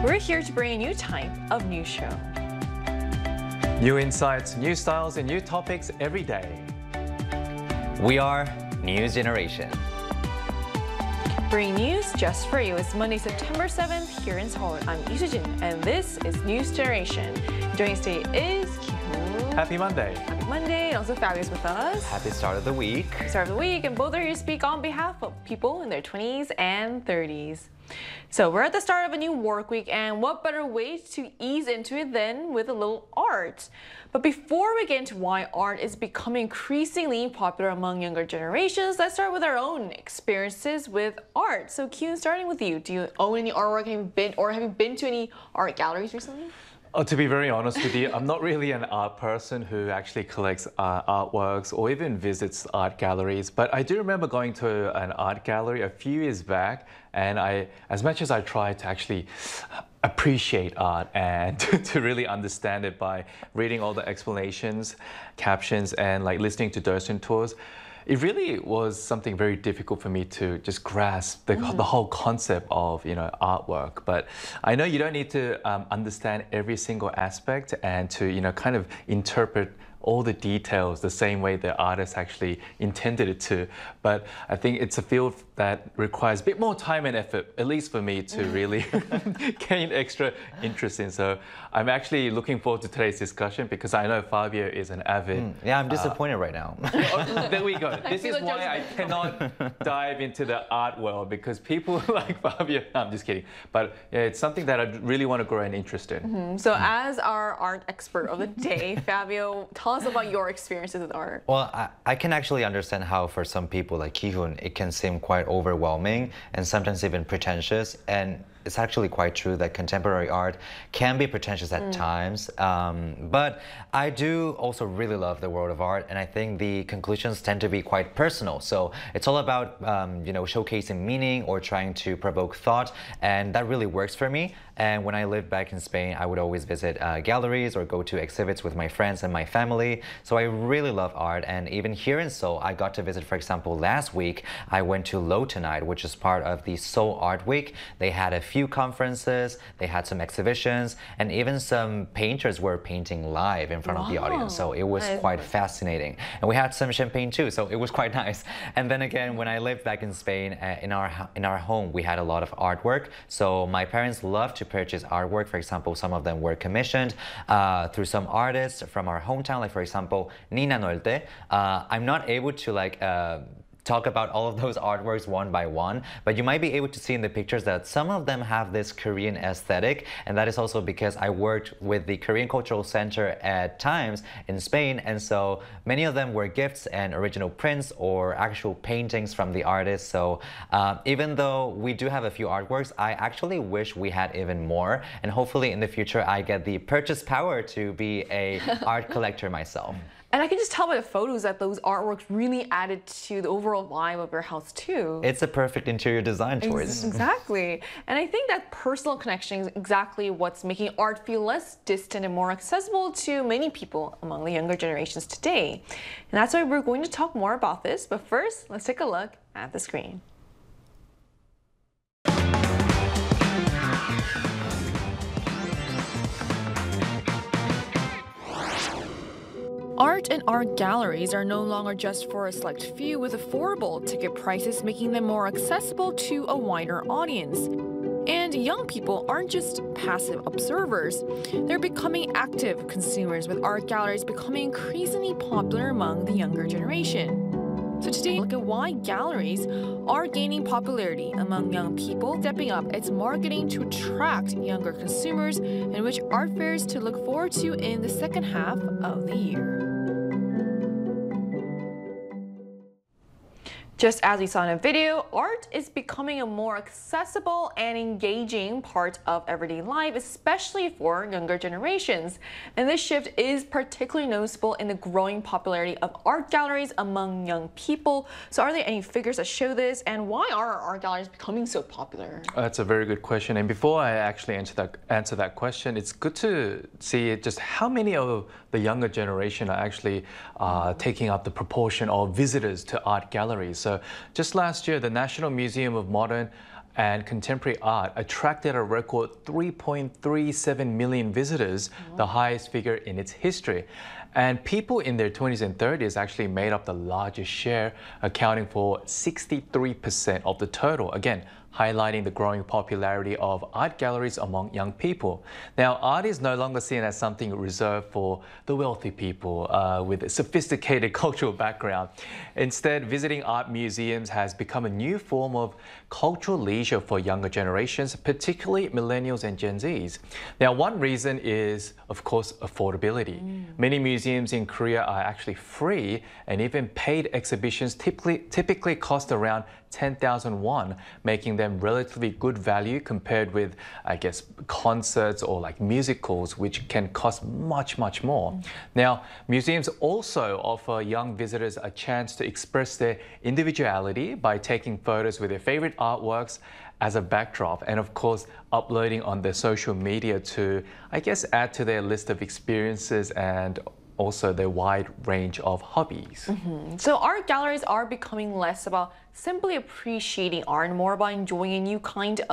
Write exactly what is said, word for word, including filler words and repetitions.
We're here to bring a new type of news show. New insights, new styles, and new topics every day. We are News Generation. Bringing news just for you. It's Monday, September seventh here in Seoul. I'm Lee Soo-jin, and this is News Generation. Joining us today is Ki-hoon. Happy Monday. Happy Monday, and also Fabio's with us. Happy start of the week. Start of the week, and both are here to speak on behalf of people in their twenties and thirties. So we're at the start of a new work week, and what better way to ease into it than with a little art? But before we get into why art is becoming increasingly popular among younger generations, let's start with our own experiences with art. So Kyun, starting with you, do you own any artwork? Have you been, or have you been to any art galleries recently? Oh, to be very honest with you, I'm not really an art person who actually collects uh, artworks or even visits art galleries. But I do remember going to an art gallery a few years back, and I, as much as I tried to actually appreciate art and to, to really understand it by reading all the explanations, captions, and like listening to Dosen tours, it really was something very difficult for me to just grasp the, mm. the whole concept of, you know, artwork. But I know you don't need to um, understand every single aspect and to, you know, kind of interpret all the details the same way the artist actually intended it to. But I think it's a field that requires a bit more time and effort, at least for me, to really gain extra interest in. So I'm actually looking forward to today's discussion because I know Fabio is an avid... Mm, yeah, I'm disappointed uh, right now. oh, there we go. This is like why I cannot dive into the art world, because people like Fabio... No, I'm just kidding. But yeah, it's something that I really want to grow an interest in. Mm-hmm. So as our art expert of the day, Fabio, tell us about your experiences with art. Well, I, I can actually understand how for some people like Ki-hoon, it can seem quite overwhelming and sometimes even pretentious. And it's actually quite true that contemporary art can be pretentious at mm. times. Um, but I do also really love the world of art, and I think the conclusions tend to be quite personal. So it's all about um, you know, showcasing meaning or trying to provoke thought, and that really works for me. And when I lived back in Spain, I would always visit uh, galleries or go to exhibits with my friends and my family. So I really love art, and even here in Seoul, I got to visit, for example, last week, I went to Low Tonight, which is part of the Seoul Art Week. They had a few conferences, they had some exhibitions, and even some painters were painting live in front wow. of the audience. So it was quite fascinating. And we had some champagne too, so it was quite nice. And then again, when I lived back in Spain, uh, in our in our home, we had a lot of artwork. So my parents loved to purchase artwork. For example, some of them were commissioned uh, through some artists from our hometown, like for example, Nina Nolte. Uh, I'm not able to like uh, talk about all of those artworks one by one, but you might be able to see in the pictures that some of them have this Korean aesthetic, and that is also because I worked with the Korean Cultural Center at times in Spain, and so many of them were gifts and original prints or actual paintings from the artists. So uh, even though we do have a few artworks, I actually wish we had even more, and hopefully in the future I get the purchase power to be a art collector myself. And I can just tell by the photos that those artworks really added to the overall vibe of your house too. It's a perfect interior design choice. Exactly. And I think that personal connection is exactly what's making art feel less distant and more accessible to many people among the younger generations today. And that's why we're going to talk more about this. But first, let's take a look at the screen. Art and art galleries are no longer just for a select few, with affordable ticket prices making them more accessible to a wider audience. And young people aren't just passive observers. They're becoming active consumers, with art galleries becoming increasingly popular among the younger generation. So today, look at why galleries are gaining popularity among young people, stepping up its marketing to attract younger consumers, and which art fairs to look forward to in the second half of the year. Just as we saw in a video, art is becoming a more accessible and engaging part of everyday life, especially for younger generations. And this shift is particularly noticeable in the growing popularity of art galleries among young people. So are there any figures that show this, and why are art galleries becoming so popular? That's a very good question. And before I actually answer that, answer that question, it's good to see just how many of the younger generation are actually uh, taking up the proportion of visitors to art galleries. So just last year, the National Museum of Modern and contemporary art attracted a record three point three seven million visitors, oh. the highest figure in its history. And people in their twenties and thirties actually made up the largest share, accounting for sixty-three percent of the total. Again, highlighting the growing popularity of art galleries among young people. Now, art is no longer seen as something reserved for the wealthy people uh, with a sophisticated cultural background. Instead, visiting art museums has become a new form of cultural leisure for younger generations, particularly millennials and Gen Zs. Now, one reason is, of course, affordability. Mm. Many museums in Korea are actually free, and even paid exhibitions typically, typically cost around ten thousand won, making them relatively good value compared with, I guess, concerts or like musicals, which can cost much, much more. Mm. Now, museums also offer young visitors a chance to express their individuality by taking photos with their favorite artworks as a backdrop, and of course, uploading on their social media to, I guess, add to their list of experiences and also their wide range of hobbies. Mm-hmm. So art galleries are becoming less about simply appreciating art and more about enjoying a new kind